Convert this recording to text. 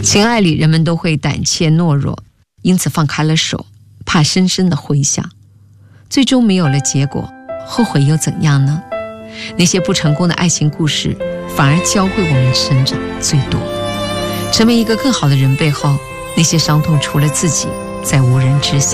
情爱里人们都会胆怯懦弱，因此放开了手，怕深深的回响，最终没有了结果，后悔又怎样呢？那些不成功的爱情故事反而教会我们成长最多。成为一个更好的人背后，那些伤痛除了自己再无人知晓。